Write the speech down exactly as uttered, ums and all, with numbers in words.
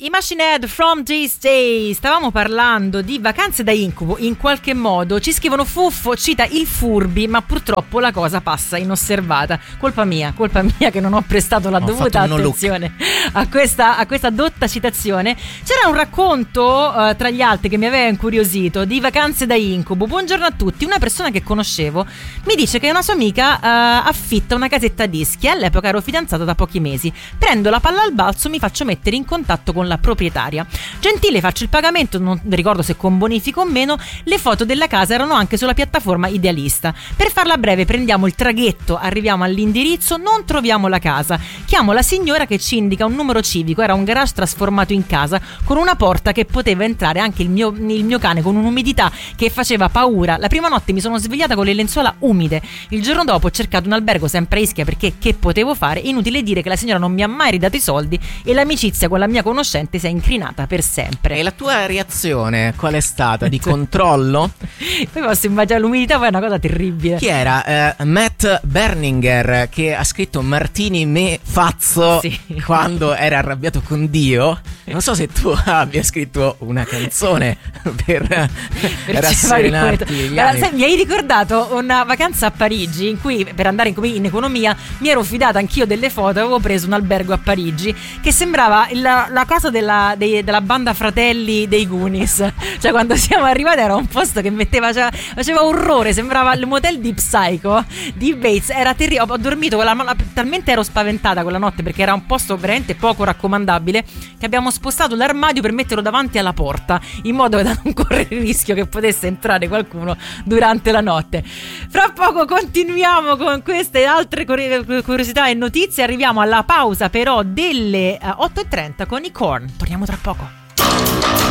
I Machine Head from These Days. Stavamo parlando di vacanze da incubo. In qualche modo ci scrivono: Fuffo cita il Furby, ma purtroppo la cosa passa inosservata. Colpa mia, colpa mia che non ho prestato la ho dovuta attenzione a questa, a questa dotta citazione. C'era un racconto uh, tra gli altri che mi aveva incuriosito di vacanze da incubo. Buongiorno a tutti. Una persona che conoscevo mi dice che una sua amica uh, affitta una casetta dischi. All'epoca ero fidanzata da pochi mesi. Prendo la palla al balzo, mi faccio mettere in contatto con la proprietaria. Gentile, faccio il pagamento, non ricordo se con bonifico o meno. Le foto della casa erano anche sulla piattaforma Idealista. Per farla breve, prendiamo il traghetto, arriviamo all'indirizzo, non troviamo la casa. Chiamo la signora che ci indica un numero civico. Era un garage trasformato in casa con una porta che poteva entrare anche il mio, il mio cane, con un'umidità che faceva paura. La prima notte mi sono svegliata con le lenzuola umide. Il giorno dopo ho cercato un albergo sempre a Ischia, perché che potevo fare? Inutile dire che la signora non mi ha mai ridato i soldi e l'amicizia con la mia conoscenza si è incrinata per sempre. E la tua reazione qual è stata? Di controllo? Poi posso immaginare l'umidità, poi è una cosa terribile. Chi era? Eh, Matt Berninger, che ha scritto Martini me fazzo sì. quando era arrabbiato con Dio. Non so se tu abbia scritto una canzone per, per rasserenarti gli anni. Sai, mi hai ricordato una vacanza a Parigi in cui, per andare in, in economia, mi ero fidata anch'io delle foto. Avevo preso un albergo a Parigi che sembrava il, la casa della, dei, della banda Fratelli dei Goonies. Cioè, quando siamo arrivati era un posto che metteva, cioè, faceva orrore, sembrava il motel di Psycho di Bates. Era terribile. Ho dormito quella, talmente ero spaventata quella notte, perché era un posto veramente poco raccomandabile, che abbiamo spostato l'armadio per metterlo davanti alla porta, in modo da non correre il rischio che potesse entrare qualcuno durante la notte. Fra poco continuiamo con queste altre curiosità e notizie. Arriviamo alla pausa però delle otto e trenta con i Korn. Torniamo tra poco.